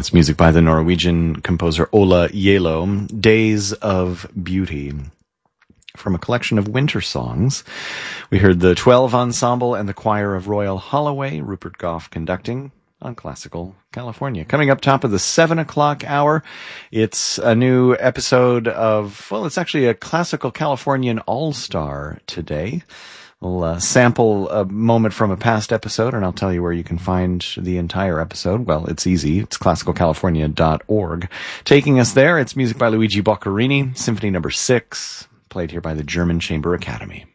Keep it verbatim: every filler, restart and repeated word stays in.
That's music by the Norwegian composer Ola Yelo, Days of Beauty. From a collection of winter songs, we heard the twelve Ensemble and the Choir of Royal Holloway, Rupert Goff conducting on Classical California. Coming up top of the seven o'clock hour, it's a new episode of, well, it's actually a Classical Californian All-Star today. We'll uh, sample a moment from a past episode, and I'll tell you where you can find the entire episode. Well, it's easy. It's classical california dot org. Taking us there, it's music by Luigi Boccherini, Symphony Number Six, played here by the German Chamber Academy.